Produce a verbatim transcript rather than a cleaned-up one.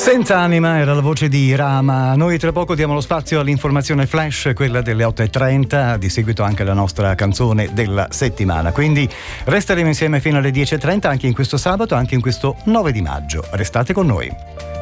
Senza anima era la voce di Rama. Noi tra poco diamo lo spazio all'informazione flash, quella delle otto e trenta, di seguito anche la nostra canzone della settimana. Quindi resteremo insieme fino alle dieci e trenta anche in questo sabato, anche in questo nove di maggio. Restate con noi.